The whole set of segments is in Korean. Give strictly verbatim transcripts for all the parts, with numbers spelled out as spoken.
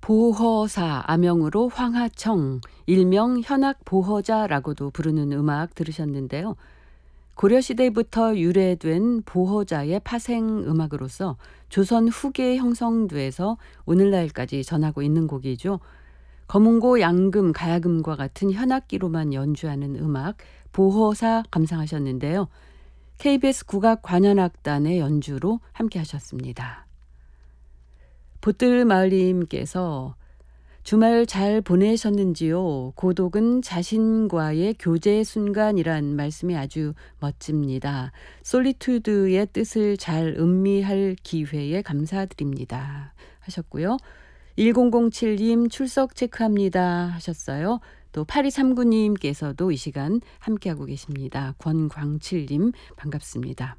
보허사 아명으로 황하청, 일명 현악보허자라고도 부르는 음악 들으셨는데요. 고려시대부터 유래된 보허자의 파생 음악으로서 조선 후기에 형성돼서 오늘날까지 전하고 있는 곡이죠. 검은고, 양금, 가야금과 같은 현악기로만 연주하는 음악 보허사 감상하셨는데요. 케이비에스 국악관현악단의 연주로 함께 하셨습니다. 보뜰마을님께서 주말 잘 보내셨는지요? 고독은 자신과의 교제 순간이란 말씀이 아주 멋집니다. 솔리투드의 뜻을 잘 음미할 기회에 감사드립니다. 하셨고요. 일공공칠님 출석 체크합니다 하셨어요. 또 팔이삼구님께서도 이 시간 함께하고 계십니다. 권광칠님 반갑습니다.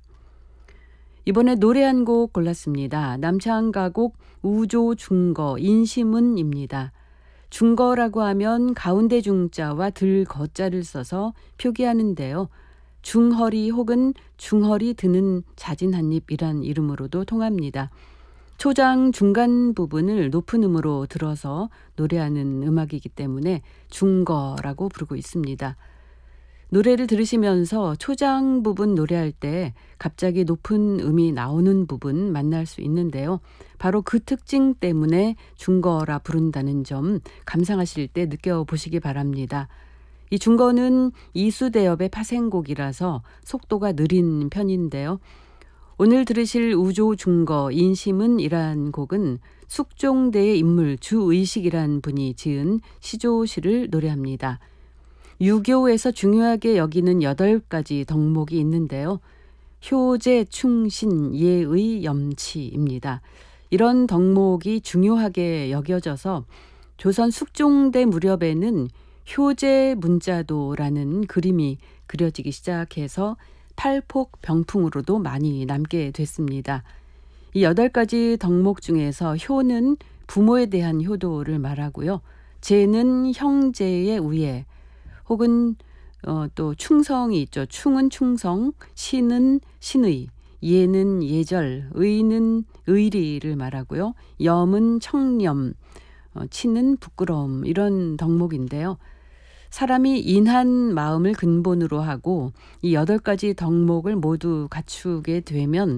이번에 노래 한 곡 골랐습니다. 남창가곡 우조중거 인시문입니다. 중거라고 하면 가운데 중자와 들 거자를 써서 표기하는데요. 중허리 혹은 중허리 드는 자진 한입이란 이름으로도 통합니다. 초장 중간 부분을 높은 음으로 들어서 노래하는 음악이기 때문에 중거라고 부르고 있습니다. 노래를 들으시면서 초장 부분 노래할 때 갑자기 높은 음이 나오는 부분 만날 수 있는데요. 바로 그 특징 때문에 중거라 부른다는 점 감상하실 때 느껴보시기 바랍니다. 이 중거는 이수대엽의 파생곡이라서 속도가 느린 편인데요. 오늘 들으실 우조중거 인심은이란 곡은 숙종대의 인물 주의식이란 분이 지은 시조시를 노래합니다. 유교에서 중요하게 여기는 여덟 가지 덕목이 있는데요. 효제, 충신, 예의, 염치입니다. 이런 덕목이 중요하게 여겨져서 조선 숙종대 무렵에는 효제 문자도라는 그림이 그려지기 시작해서 팔폭 병풍으로도 많이 남게 됐습니다. 이 여덟 가지 덕목 중에서 효는 부모에 대한 효도를 말하고요. 제는 형제의 우애, 혹은 어, 또 충성이 있죠. 충은 충성, 신은 신의, 예는 예절, 의는 의리를 말하고요. 염은 청렴, 어, 치는 부끄러움 이런 덕목인데요. 사람이 인한 마음을 근본으로 하고 이 여덟 가지 덕목을 모두 갖추게 되면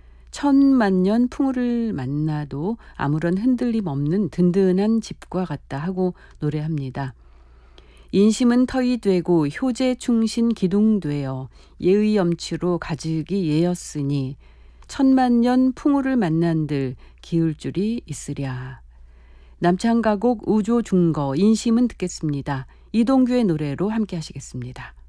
천만년 풍우를 만나도 아무런 흔들림 없는 든든한 집과 같다 하고 노래합니다. 인심은 터이 되고 효제 충신 기둥되어 예의 염치로 가득이 예였으니 천만년 풍우를 만난들 기울 줄이 있으랴. 남창가곡 우조중거 인심은 듣겠습니다. 이동규의 노래로 함께 하시겠습니다.